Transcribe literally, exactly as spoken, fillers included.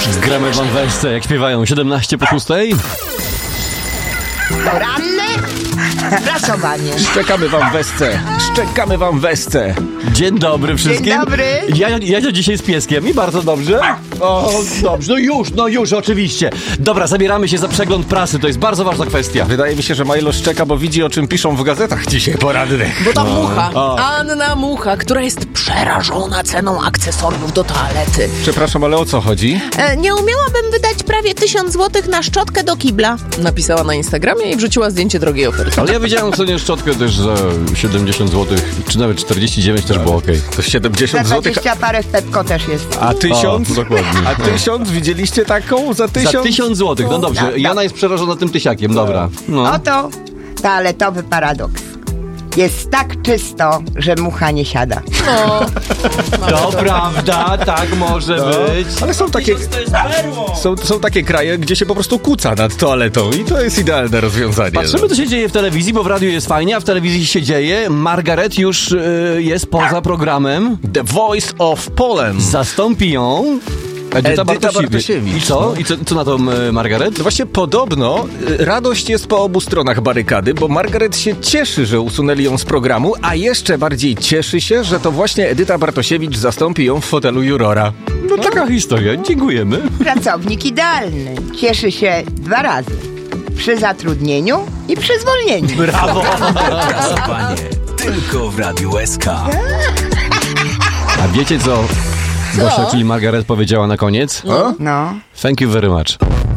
Gramy wam wersce, jak śpiewają siedemnaście po szóstej. Poranne prasowanie. Szczekamy wam wesce. Szczekamy wam wesce. Dzień dobry wszystkim. Dzień dobry. Ja, ja dzisiaj z pieskiem i bardzo dobrze. O, dobrze, no już, no już, oczywiście. Dobra, zabieramy się za przegląd prasy, to jest bardzo ważna kwestia. Wydaje mi się, że Majlo szczeka, bo widzi, o czym piszą w gazetach dzisiaj porannych. Bo ta mucha, O. Anna Mucha, która jest przerażona ceną akcesoriów do toalety. Przepraszam, ale o co chodzi? E, nie umiałabym wydać prawie tysiąc złotych na szczotkę do kibla. Napisała na Instagramie i wrzuciła zdjęcie drogiej oferty. Ale ja widziałem sobie szczotkę też za siedemdziesiąt złotych, czy nawet czterdzieści dziewięć też było okej. To siedemdziesiąt Za złotych. dwadzieścia parę w Pepko też jest. A tysiąc? O, dokładnie. A tysiąc? Widzieliście taką? Za tysiąc? Za tysiąc złotych, no dobrze. Tak, Jana jest przerażona tym tysiakiem, dobra. No. Oto toaletowy paradoks. Jest tak czysto, że mucha nie siada. No, To prawda, tak może być. Ale są takie, są, są takie kraje, gdzie się po prostu kuca nad toaletą i to jest idealne rozwiązanie. Patrzymy, co się dzieje w telewizji, bo w radiu jest fajnie, a w telewizji się dzieje. Margaret już y, jest poza programem. The Voice of Poland. Zastąpi ją Edyta, Edyta Bartosiewicz. Bartosiewicz. I co? I co, co na to y, Margaret? No właśnie podobno y, radość jest po obu stronach barykady, bo Margaret się cieszy, że usunęli ją z programu, a jeszcze bardziej cieszy się, że to właśnie Edyta Bartosiewicz zastąpi ją w fotelu jurora. No taka historia, dziękujemy. Pracownik idealny. Cieszy się dwa razy. Przy zatrudnieniu i przy zwolnieniu. Brawo! Prasowanie tylko w Radiu S K. A wiecie co Gosia, czyli Margaret powiedziała na koniec? No. Thank you very much.